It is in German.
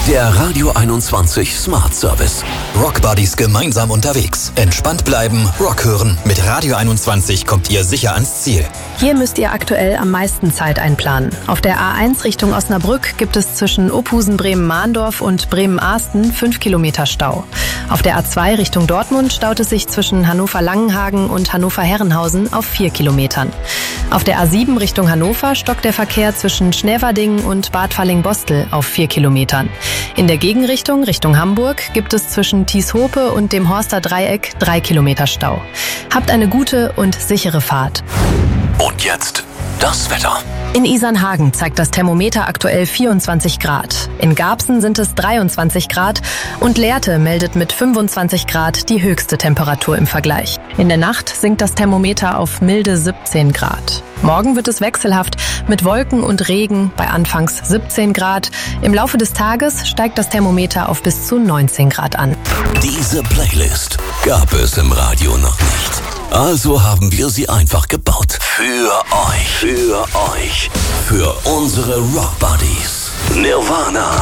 Der Radio 21 Smart Service. Rock Buddies gemeinsam unterwegs. Entspannt bleiben, Rock hören. Mit Radio 21 kommt ihr sicher ans Ziel. Hier müsst ihr aktuell am meisten Zeit einplanen. Auf der A1 Richtung Osnabrück gibt es zwischen Opusen-Bremen-Mahndorf und Bremen-Ahsten 5 Kilometer Stau. Auf der A2 Richtung Dortmund staut es sich zwischen Hannover-Langenhagen und Hannover-Herrenhausen auf 4 Kilometern. Auf der A7 Richtung Hannover stockt der Verkehr zwischen Schneverdingen und Bad Falling-Bostel auf 4 Kilometern. In der Gegenrichtung, Richtung Hamburg, gibt es zwischen Tieshope und dem Horster Dreieck 3 Kilometer Stau. Habt eine gute und sichere Fahrt. Und jetzt das Wetter. In Isernhagen zeigt das Thermometer aktuell 24 Grad. In Garbsen sind es 23 Grad und Lehrte meldet mit 25 Grad die höchste Temperatur im Vergleich. In der Nacht sinkt das Thermometer auf milde 17 Grad. Morgen wird es wechselhaft mit Wolken und Regen bei anfangs 17 Grad. Im Laufe des Tages steigt das Thermometer auf bis zu 19 Grad an. Diese Playlist gab es im Radio noch nicht. Also haben wir sie einfach gebaut. Für euch. Für unsere Rock Buddies. Nirvana.